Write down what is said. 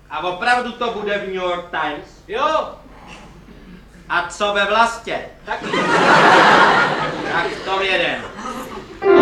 A opravdu to bude v New York Times? Jo, A co ve Vlastě? taky.